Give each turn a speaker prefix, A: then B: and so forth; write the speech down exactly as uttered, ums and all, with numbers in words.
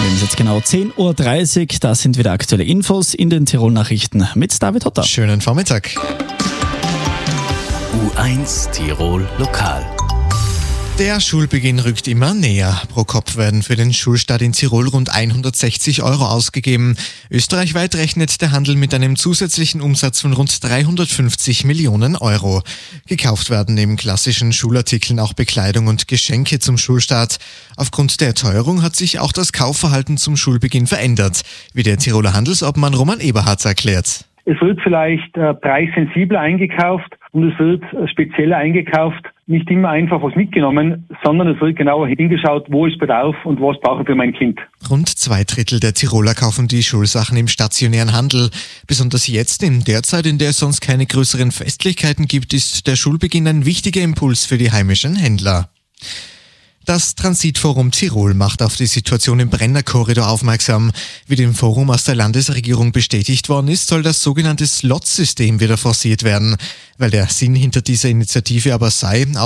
A: Wir haben es jetzt genau zehn Uhr dreißig. Das sind wieder aktuelle Infos in den Tirol-Nachrichten mit David Hotter.
B: Schönen Vormittag.
C: U eins Tirol Lokal.
B: Der Schulbeginn rückt immer näher. Pro Kopf werden für den Schulstart in Tirol rund hundertsechzig Euro ausgegeben. Österreichweit rechnet der Handel mit einem zusätzlichen Umsatz von rund dreihundertfünfzig Millionen Euro. Gekauft werden neben klassischen Schulartikeln auch Bekleidung und Geschenke zum Schulstart. Aufgrund der Teuerung hat sich auch das Kaufverhalten zum Schulbeginn verändert, wie der Tiroler Handelsobmann Roman Eberhardt erklärt.
D: Es wird vielleicht äh, preissensibler eingekauft und es wird äh, spezieller eingekauft. Nicht immer einfach was mitgenommen, sondern es wird genauer hingeschaut, wo ist Bedarf und was brauche ich für mein Kind.
B: Rund zwei Drittel der Tiroler kaufen die Schulsachen im stationären Handel. Besonders jetzt, in der Zeit, in der es sonst keine größeren Festlichkeiten gibt, ist der Schulbeginn ein wichtiger Impuls für die heimischen Händler. Das Transitforum Tirol macht auf die Situation im Brennerkorridor aufmerksam. Wie dem Forum aus der Landesregierung bestätigt worden ist, soll das sogenannte Slot-System wieder forciert werden. Weil der Sinn hinter dieser Initiative aber sei,